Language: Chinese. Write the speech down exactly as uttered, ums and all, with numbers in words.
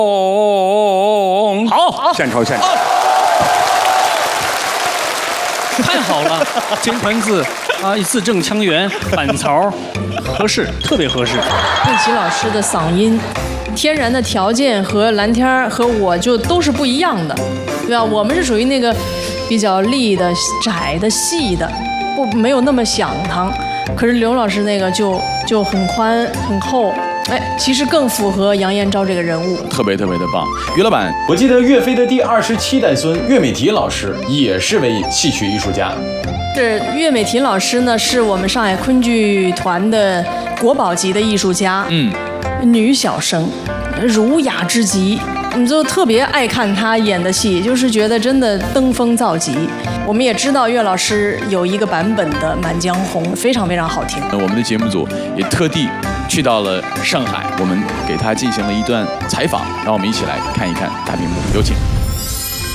好，献丑献丑。 太好了，金盆子啊，字正腔圆，板槽合适，特别合适。 佩奇老师的嗓音，天然的条件和蓝天儿和我就都是不一样的，对吧？我们是属于那个比较立的、窄的、细的，不没有那么响堂。可是刘老师那个就就很宽很厚。哎，其实更符合杨延昭这个人物， 特别特别的棒。于老板，我记得岳飞的第二十七代孙岳美缇老师也是位戏曲艺术家。 是岳美缇老师呢，是我们上海昆剧团的国宝级的艺术家，嗯，女小生，儒雅之极，你就特别爱看她演的戏，就是觉得真的登峰造极。我们也知道岳老师有一个版本的《满江红》，非常非常好听。 我们的节目组也特地去到了上海，我们给他进行了一段采访，让我们一起来看一看大屏幕，有请。